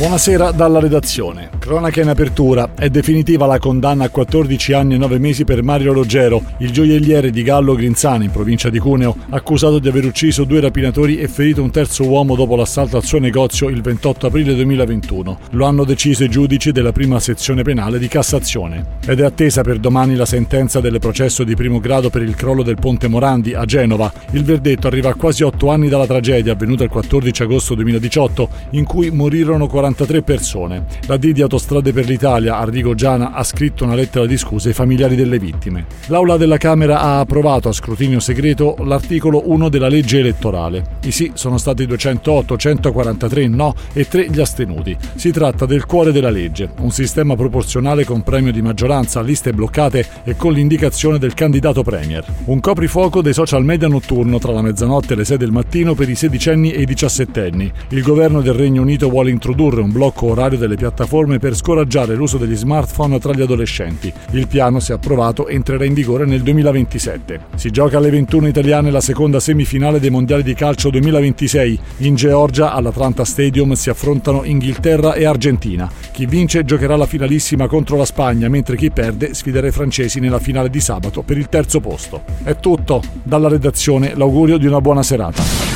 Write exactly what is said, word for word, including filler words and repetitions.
Buonasera dalla redazione. Cronaca in apertura. È definitiva la condanna a quattordici anni e nove mesi per Mario Roggero, il gioielliere di Gallo Grinzane, in provincia di Cuneo, accusato di aver ucciso due rapinatori e ferito un terzo uomo dopo l'assalto al suo negozio il ventotto aprile duemilaventuno. Lo hanno deciso i giudici della prima sezione penale di Cassazione. Ed è attesa per domani la sentenza del processo di primo grado per il crollo del ponte Morandi a Genova. Il verdetto arriva a quasi otto anni dalla tragedia avvenuta il quattordici agosto duemiladiciotto, in cui morirono quarantatré persone. La D di Autostrade per l'Italia, Arrigo Giana, ha scritto una lettera di scuse ai familiari delle vittime. L'Aula della Camera ha approvato a scrutinio segreto l'articolo uno della legge elettorale. I sì sono stati duecentootto, centoquarantatré no e tre gli astenuti. Si tratta del cuore della legge, un sistema proporzionale con premio di maggioranza, liste bloccate e con l'indicazione del candidato premier. Un coprifuoco dei social media notturno tra la mezzanotte e le sei del mattino per i sedicenni e i diciassettenni. Il governo del Regno Unito vuole introdurre un blocco orario delle piattaforme per scoraggiare l'uso degli smartphone tra gli adolescenti. Il piano, se approvato, entrerà in vigore nel duemilaventisette. Si gioca alle ventuno italiane la seconda semifinale dei mondiali di calcio duemilaventisei. In Georgia, all'Atlanta Stadium, si affrontano Inghilterra e Argentina. Chi vince giocherà la finalissima contro la Spagna, mentre chi perde sfiderà i francesi nella finale di sabato per il terzo posto. È tutto. Dalla redazione l'augurio di una buona serata.